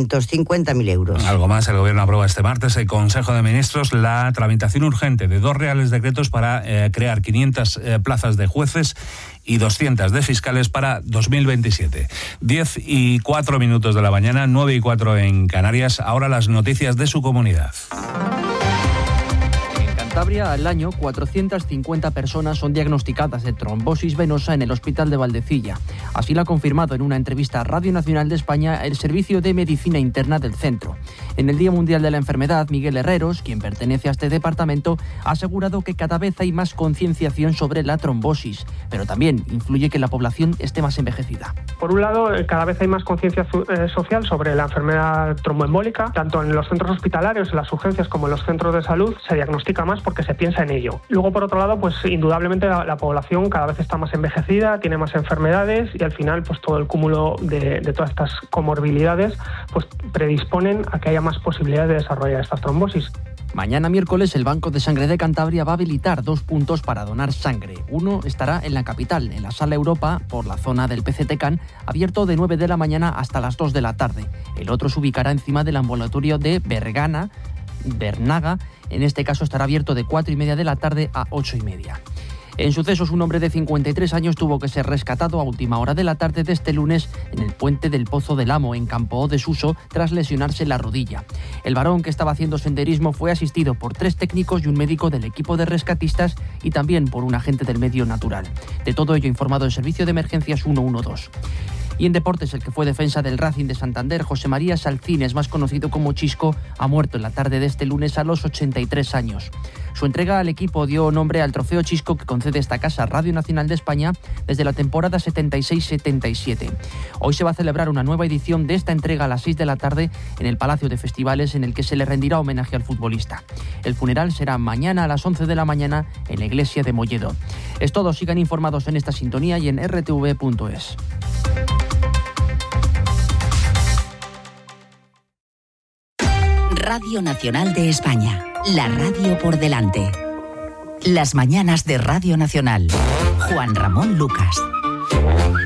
250.000 euros. Algo más, el Gobierno aprueba este martes el Consejo de Ministros la tramitación urgente de 2 reales decretos para crear 500 plazas de jueces y 200 de fiscales para 2027. 10:04 de la mañana, 9:04 en Canarias. Ahora las noticias de su comunidad. En Cantabria, al año, 450 personas son diagnosticadas de trombosis venosa en el Hospital de Valdecilla. Así lo ha confirmado en una entrevista a Radio Nacional de España el Servicio de Medicina Interna del centro. En el Día Mundial de la Enfermedad, Miguel Herreros, quien pertenece a este departamento, ha asegurado que cada vez hay más concienciación sobre la trombosis, pero también influye que la población esté más envejecida. Por un lado, cada vez hay más conciencia social sobre la enfermedad tromboembólica. Tanto en los centros hospitalarios, en las urgencias, como en los centros de salud, se diagnostica más porque se piensa en ello. Luego, por otro lado, pues indudablemente la población cada vez está más envejecida, tiene más enfermedades y al final pues todo el cúmulo de todas estas comorbilidades pues predisponen a que haya más posibilidades de desarrollar estas trombosis. Mañana miércoles el Banco de Sangre de Cantabria va a habilitar 2 puntos para donar sangre. Uno estará en la capital, en la Sala Europa, por la zona del PCTCAN, abierto de 9 de la mañana hasta las 2 de la tarde. El otro se ubicará encima del ambulatorio de Bernaga. En este caso estará abierto de 4:30 de la tarde a 8:30. En sucesos, un hombre de 53 años tuvo que ser rescatado a última hora de la tarde de este lunes en el puente del Pozo del Amo, en Campoó de Suso, tras lesionarse la rodilla. El varón, que estaba haciendo senderismo, fue asistido por 3 técnicos y un médico del equipo de rescatistas y también por un agente del medio natural. De todo ello ha informado el Servicio de Emergencias 112. Y en deportes, el que fue defensa del Racing de Santander, José María Salcines, más conocido como Chisco, ha muerto en la tarde de este lunes a los 83 años. Su entrega al equipo dio nombre al trofeo Chisco que concede esta casa, Radio Nacional de España, desde la temporada 76-77. Hoy se va a celebrar una nueva edición de esta entrega a las 6 de la tarde en el Palacio de Festivales, en el que se le rendirá homenaje al futbolista. El funeral será mañana a las 11 de la mañana en la iglesia de Molledo. Es todo, sigan informados en esta sintonía y en rtv.es. Radio Nacional de España, la radio por delante. Las mañanas de Radio Nacional. Juan Ramón Lucas.